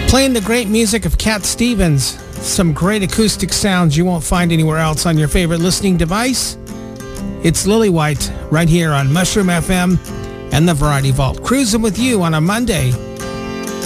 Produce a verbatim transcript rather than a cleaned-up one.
Playing the great music of Cat Stevens. Some great acoustic sounds you won't find anywhere else on your favorite listening device. It's Lillywhite right here on Mushroom F M and the Variety Vault. Cruising with you on a Monday.